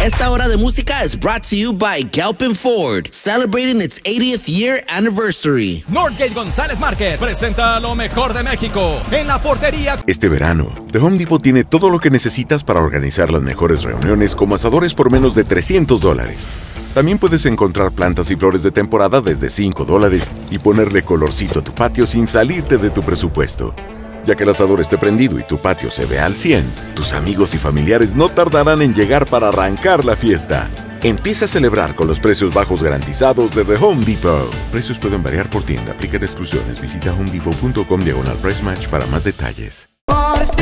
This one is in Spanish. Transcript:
Esta hora de música is brought to you by Galpin Ford, celebrating its 80th year anniversary. Northgate González Market presenta lo mejor de México en la portería. Este verano, The Home Depot tiene todo lo que necesitas para organizar las mejores reuniones como asadores por menos de $300. También puedes encontrar plantas y flores de temporada desde $5 y ponerle colorcito a tu patio sin salirte de tu presupuesto. Ya que el asador esté prendido y tu patio se ve al 100, tus amigos y familiares no tardarán en llegar para arrancar la fiesta. Empieza a celebrar con los precios bajos garantizados de The Home Depot. Precios pueden variar por tienda, aplican exclusiones. Visita homedepot.com/price match para más detalles.